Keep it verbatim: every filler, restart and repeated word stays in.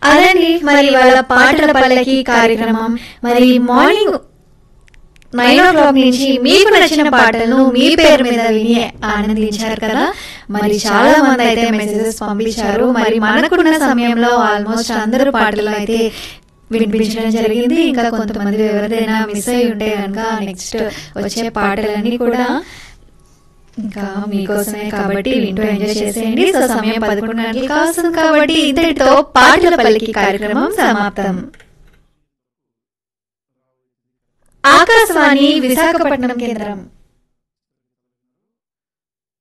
అదండి మరి వాళ్ళ పాటల పల్లకి కార్యక్రమం. మరి మార్నింగ్ నైన్ ఓ క్లాక్ నుంచి మీకు నచ్చిన పాటలను మీ పేరు మీద విని ఆనందించారు కదా. మరి చాలా మంది అయితే మెసేజెస్ పంపించారు. మరి మనకున్న సమయంలో ఆల్మోస్ట్ అందరూ పాటలు అయితే వినిపించడం జరిగింది. ఇంకా కొంతమంది ఎవరైనా మిస్ అయి ఉంటే కనుక నెక్స్ట్ వచ్చే పాటలన్నీ కూడా ఇంకా మీకోసమే కాబట్టి వింటూ ఎంజాయ్ చేసేయండి. సో సమయం పదకొండు గంటలు కాస్తుంది కాబట్టి ఇంతటితో పాటల పల్లకి కార్యక్రమం సమాప్తం. ఆకాశవాణి విశాఖపట్నం కేంద్రం.